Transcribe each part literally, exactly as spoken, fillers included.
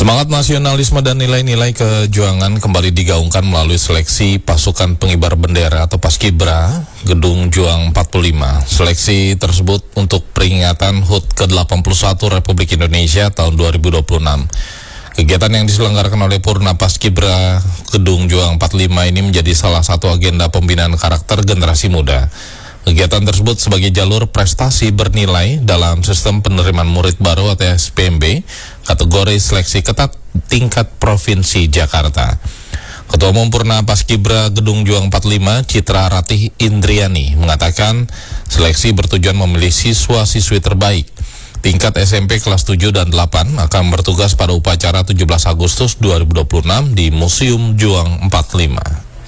Semangat nasionalisme dan nilai-nilai kejuangan kembali digaungkan melalui seleksi pasukan pengibar bendera atau Paskibra Gedung Juang empat puluh lima. Seleksi tersebut untuk peringatan H U T ke delapan puluh satu Republik Indonesia tahun dua ribu dua puluh enam. Kegiatan yang diselenggarakan oleh Purna Paskibra Gedung Juang empat puluh lima ini menjadi salah satu agenda pembinaan karakter generasi muda. Kegiatan tersebut sebagai jalur prestasi bernilai dalam sistem penerimaan murid baru atau S P M B kategori seleksi ketat tingkat Provinsi Jakarta. Ketua Umum Purna Paskibra Gedung Juang empat puluh lima Citra Ratih Indriani mengatakan seleksi bertujuan memilih siswa-siswi terbaik. Tingkat S M P kelas tujuh dan delapan akan bertugas pada upacara tujuh belas Agustus dua ribu dua puluh enam di Museum Juang empat puluh lima.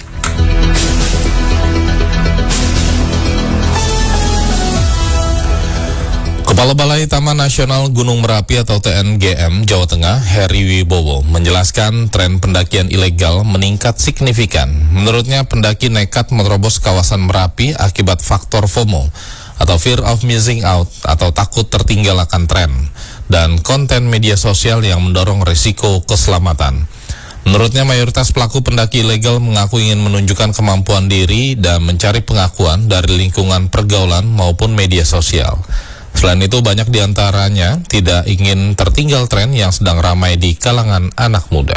Kepala Balai Taman Nasional Gunung Merapi atau T N G M Jawa Tengah, Heri Wibowo, menjelaskan tren pendakian ilegal meningkat signifikan. Menurutnya, pendaki nekat menerobos kawasan Merapi akibat faktor FOMO atau Fear of Missing Out atau takut tertinggal akan tren dan konten media sosial yang mendorong risiko keselamatan. Menurutnya, mayoritas pelaku pendaki ilegal mengaku ingin menunjukkan kemampuan diri dan mencari pengakuan dari lingkungan pergaulan maupun media sosial. Selain itu, banyak diantaranya tidak ingin tertinggal tren yang sedang ramai di kalangan anak muda.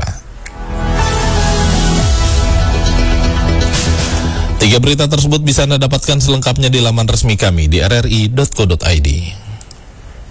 Tiga berita tersebut bisa Anda dapatkan selengkapnya di laman resmi kami di r r i dot co dot i d.